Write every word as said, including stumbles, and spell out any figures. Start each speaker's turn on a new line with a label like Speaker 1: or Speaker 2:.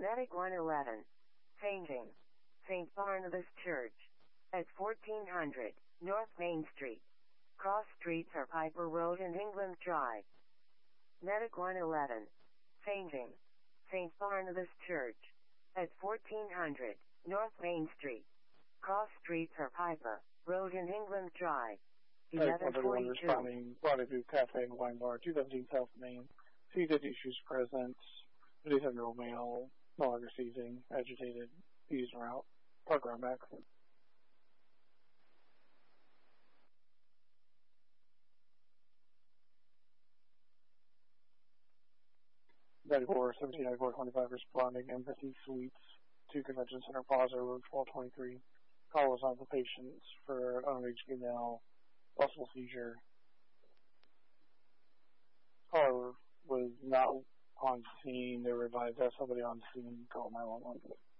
Speaker 1: Medic one eleven. Painting. Saint Barnabas Church. At fourteen hundred, North Main Street. Cross streets are Piper Road and England Drive. Medic one eleven. Painting. Saint Barnabas Church. At fourteen hundred, North Main Street. Cross streets are Piper Road and England Drive. eleven forty-two.
Speaker 2: Responding, Rendezvous Cafe and Wine Bar, two seventeen South Main. Seated, issues present. fifty-seven-year-old male, no longer seizing, agitated, used route, park around back. ninety-four, seventeen ninety-four twenty-five responding, Empathy Suites, two Convention Center Plaza, Road twelve twenty-three. Call was on for patients for underage female, possible seizure. Caller was not on scene. They were advised to have somebody on scene. Call nine one one.